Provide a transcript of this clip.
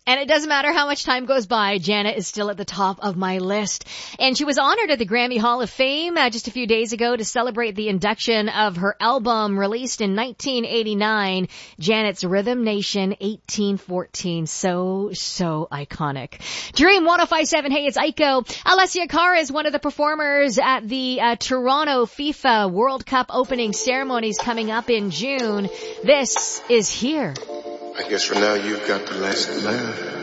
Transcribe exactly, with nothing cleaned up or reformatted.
And it doesn't matter how much time goes by, Janet is still at the top of my list. And she was honored at the Grammy Hall of Fame uh, just a few days ago to celebrate the induction of her album released in nineteen eighty-nine, Janet's Rhythm Nation eighteen fourteen. So, so iconic. Dream one oh five point seven, hey, it's Aiko. Alessia Cara is one of the performers at the uh, Toronto FIFA World Cup opening ceremonies coming up in June. This is Here. I guess for now you've got the last laugh.